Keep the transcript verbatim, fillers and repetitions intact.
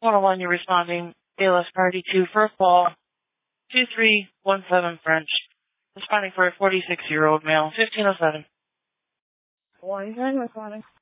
one oh one, you're responding. A L S Priority two for a call. two three one seven French. Responding for a forty-six-year-old male. fifteen oh seven. one ten responding.